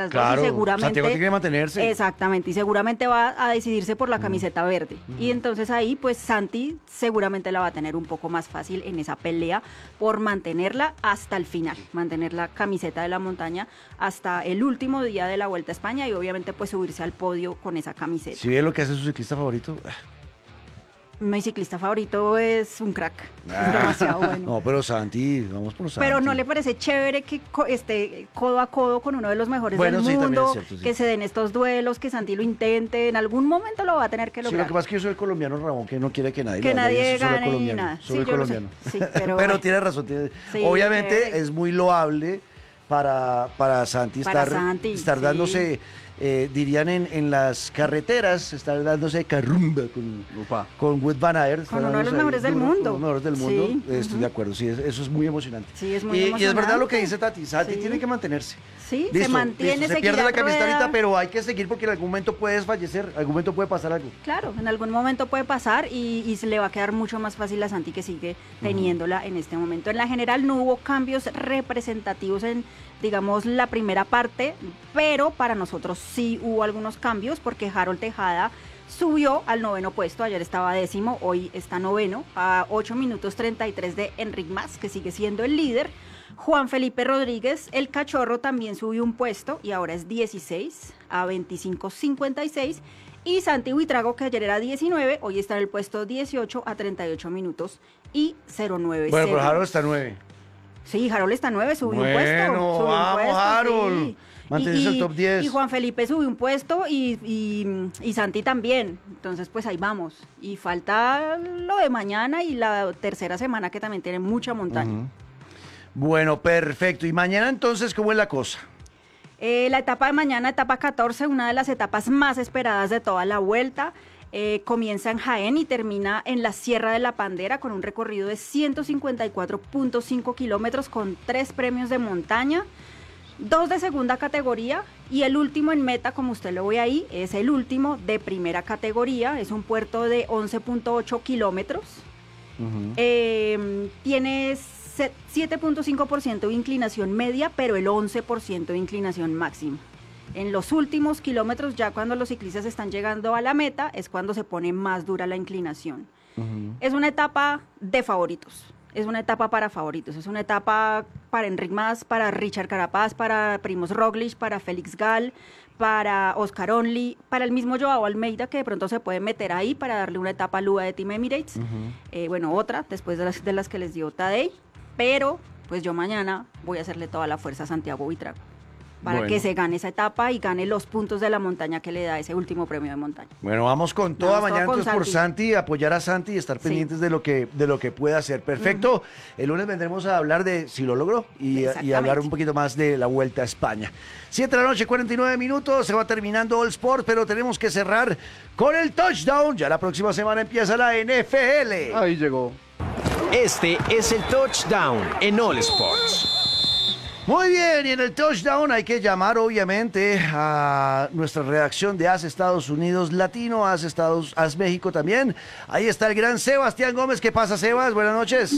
las dos Claro, y seguramente... Santiago tiene que mantenerse. Exactamente, y seguramente va a decidirse por la camiseta verde. Y entonces ahí, pues Santi seguramente la va a tener un poco más fácil en esa pelea por mantenerla hasta el final, mantener la camiseta de la montaña hasta el último día de la Vuelta a España y obviamente pues subirse al podio con esa camiseta. Si ve lo que hace su ciclista favorito. Mi ciclista favorito es un crack, es demasiado bueno. No, pero Santi, vamos por Santi. Pero ¿no le parece chévere que esté codo a codo con uno de los mejores Bueno, del sí, también mundo, es cierto, sí. que se den estos duelos, que Santi lo intente, en algún momento lo va a tener que Sí, lo lograr? que pasa es que yo soy el colombiano, Ramón, que no quiere que nadie Que le hable, nadie yo soy solo gane ni colombiano, nada. soy Sí, el yo lo sé. colombiano. Sí, pero Pero bueno. tiene razón, Sí, obviamente chévere. es muy loable para Santi Para estar, Santi, estar sí. dándose, dirían en las carreteras, estar dándose carrumba Upa. con Wout van Aert. estar Con uno de los dándose ahí mejores del duro, mundo. con los mejores del mundo, Sí, estoy de acuerdo, sí, eso es muy emocionante. Sí, es muy y es verdad lo emocionante. que dice Tati, Santi Sí. tiene que mantenerse. Sí, Listo, se mantiene, listo, se se pierde gira la camiseta rueda. ahorita, pero hay que seguir porque en algún momento puedes fallecer, en algún momento puede pasar algo. Claro, en algún momento puede pasar y se le va a quedar mucho más fácil a Santi que sigue teniéndola en este momento. En la general no hubo cambios representativos en, digamos, la primera parte, pero para nosotros sí hubo algunos cambios porque Harold Tejada subió al 9º puesto, ayer estaba 10º, hoy está 9º, a 8 minutos 33 de Enric Mas, que sigue siendo el líder. Juan Felipe Rodríguez, el cachorro, también subió un puesto y ahora es 16 a 25.56. Y Santi Buitrago, que ayer era 19, hoy está en el puesto 18 a 38 minutos y 09. Bueno, pero Harold está 9. Sí, Harold está 9, subió un Bueno, puesto. Subió vamos, un puesto, Harold. sí. Mantenerse en el top 10. Y Juan Felipe subió un puesto y Santi también. Entonces, pues ahí vamos. Y falta lo de mañana y la tercera semana que también tiene mucha montaña. Bueno, perfecto. Y mañana entonces, ¿cómo es la cosa? La etapa de mañana, etapa 14, una de las etapas más esperadas de toda la vuelta. Comienza en Jaén y termina en la Sierra de la Pandera con un recorrido de 154.5 kilómetros con 3 premios de montaña, 2 de segunda categoría y el último en meta, como usted lo ve ahí, es el último de primera categoría. Es un puerto de 11.8 kilómetros. Tiene 7.5% de inclinación media, pero el 11% de inclinación máxima. En los últimos kilómetros, ya cuando los ciclistas están llegando a la meta, es cuando se pone más dura la inclinación. Es una etapa de favoritos, es una etapa para favoritos, es una etapa para Enric Mas, para Richard Carapaz, para Primož Roglič, para Félix Gall, para Oscar Onley, para el mismo Joao Almeida, que de pronto se puede meter ahí para darle una etapa al UAE de Team Emirates. Bueno, otra, después de las que les dio Tadej, pero pues yo mañana voy a hacerle toda la fuerza a Santiago Buitrago para Bueno. que se gane esa etapa y gane los puntos de la montaña que le da ese último premio de montaña. Bueno, vamos con toda Vamos mañana todo con entonces por Santi, apoyar a Santi y estar Sí. pendientes de lo que pueda hacer. Perfecto. El lunes vendremos a hablar de si lo logró y Exactamente. hablar un poquito más de la Vuelta a España. 7 de la noche, 49 minutos, se va terminando All Sport, pero tenemos que cerrar con el touchdown. Ya la próxima semana empieza la NFL. Ahí llegó. Este es el touchdown en All Sports. Muy bien, y en el touchdown hay que llamar obviamente a nuestra redacción de AS Estados Unidos Latino, AS México también. Ahí está el gran Sebastián Gómez. ¿Qué pasa, Sebas? Buenas noches.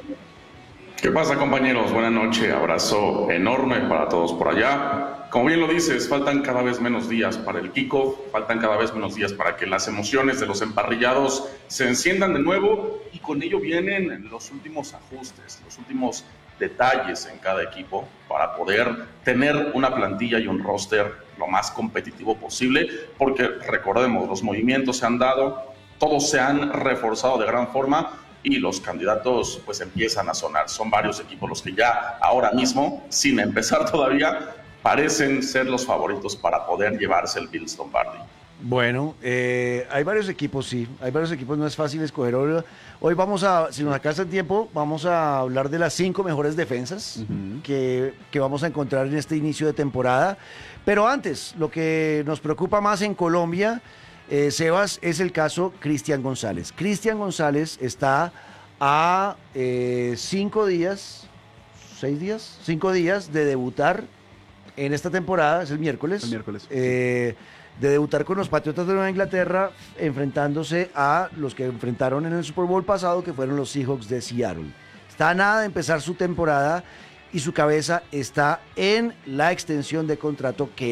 ¿Qué pasa, compañeros? Buenas noches, abrazo enorme para todos por allá. Como bien lo dices, faltan cada vez menos días para el kickoff, faltan cada vez menos días para que las emociones de los emparrillados se enciendan de nuevo y con ello vienen los últimos ajustes, los últimos detalles en cada equipo para poder tener una plantilla y un roster lo más competitivo posible, porque recordemos, los movimientos se han dado, todos se han reforzado de gran forma y los candidatos pues empiezan a sonar. Son varios equipos los que ya ahora mismo, sin empezar todavía, parecen ser los favoritos para poder llevarse el Bill Lombardi. Bueno, hay varios equipos, sí, hay varios equipos, no es fácil escoger. Hoy vamos a, si nos alcanza el tiempo, vamos a hablar de las 5 mejores defensas que vamos a encontrar en este inicio de temporada. Pero antes, lo que nos preocupa más en Colombia, Sebas, es el caso Cristian González. Cristian González está a 5 días, 6 días, 5 días de debutar en esta temporada, es el miércoles. El miércoles. De debutar con los Patriotas de Nueva Inglaterra, enfrentándose a los que enfrentaron en el Super Bowl pasado, que fueron los Seahawks de Seattle. Está a nada de empezar su temporada y su cabeza está en la extensión de contrato que